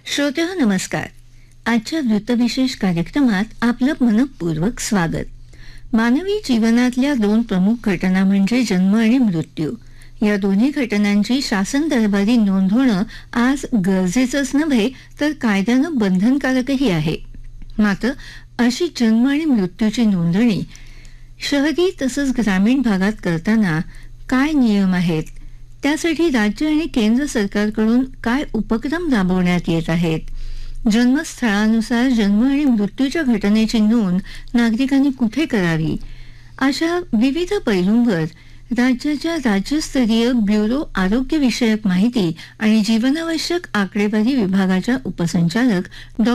श्रोतेहो नमस्कार. आजच्या वृत्तविशेष कार्यक्रमात आपलं मनपूर्वक स्वागत. मानवी जीवनातल्या दोन प्रमुख घटना म्हणजे जन्म आणि मृत्यू. या दोन्ही घटनांची शासन दरबारी नोंद होणं आज गरजेचंच नव्हे तर कायद्यानं बंधनकारकही आहे. मात्र अशी जन्म आणि मृत्यूची नोंदणी शहरी तसंच ग्रामीण भागात करताना काय नियम आहेत, त्यासाठी राज्य आणि केंद्र सरकारकडून काय उपक्रम राबवण्यात येत आहेत, जन्मस्थळानुसार जन्म आणि मृत्यूच्या घटनेची नोंद नागरिकांनी कुठे करावी, अशा विविध पैलूंवर राज्याच्या राज्यस्तरीय ब्युरो आरोग्यविषयक माहिती आणि जीवनावश्यक आकडेवारी विभागाच्या उपसंचालक डॉ.